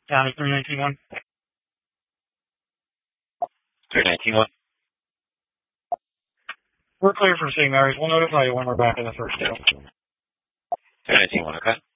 County 319-1. 319-1. We're clear for St. Mary's. We'll notify you when we're back in the first deal. 319-1, okay.